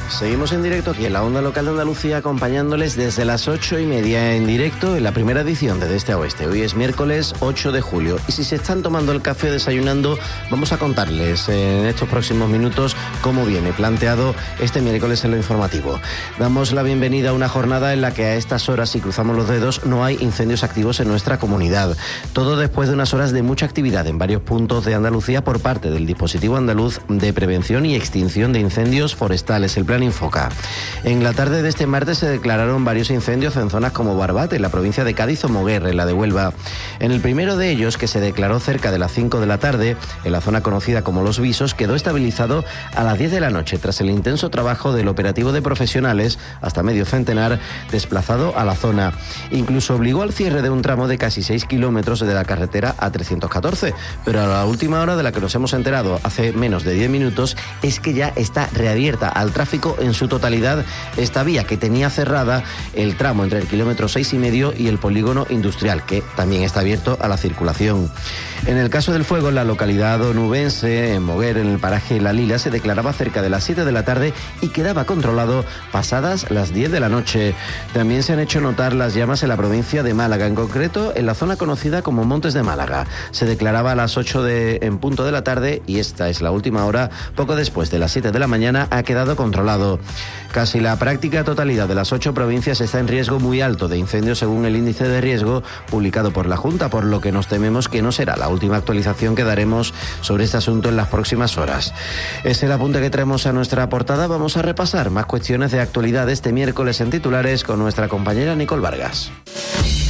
Seguimos en directo aquí en la Onda Local de Andalucía, acompañándoles desde las 8:30 en directo en la primera edición de Este a Oeste. Hoy es miércoles 8 de julio y si se están tomando el café o desayunando, vamos a contarles en estos próximos minutos cómo viene planteado este miércoles en lo informativo. Damos la bienvenida a una jornada en la que a estas horas, si cruzamos los dedos, no hay incendios activos en nuestra comunidad. Todo después de unas horas de mucha actividad en varios puntos de Andalucía por parte del Dispositivo Andaluz de Prevención y Extinción de Incendios Forestales, el Plan Infoca. En la tarde de este martes se declararon varios incendios en zonas como Barbate, en la provincia de Cádiz, o Moguer, en la de Huelva. En el primero de ellos, que se declaró cerca de las 5 de la tarde, en la zona conocida como Los Visos, quedó estabilizado a las 10 de la noche tras el intenso trabajo del operativo de profesionales, hasta medio centenar, desplazado a la zona. Incluso obligó al cierre de un tramo de casi 6 kilómetros de la carretera A314, pero a la última hora de la que nos hemos enterado hace menos de 10 minutos es que ya está reabierta al tráfico en su totalidad esta vía que tenía cerrada el tramo entre el kilómetro 6,5 y el polígono industrial, que también está abierto a la circulación. En el caso del fuego, en la localidad onubense, en Moguer, en el paraje La Lila, se declaraba cerca de las 7 de la tarde y quedaba controlado pasadas las 10 de la noche. También se han hecho notar las llamas en la provincia de Málaga, en concreto en la zona conocida como Montes de Málaga. Se declaraba a las 8 en punto de la tarde y esta es la última hora, poco después de las 7 de la mañana, ha quedado controlado. Casi la práctica totalidad de las 8 provincias está en riesgo muy alto de incendios según el índice de riesgo publicado por la Junta, por lo que nos tememos que no será la última actualización que daremos sobre este asunto en las próximas horas. Es el apunte que traemos a nuestra portada. Vamos a repasar más cuestiones de actualidad este miércoles en titulares con nuestra compañera Nicole Vargas.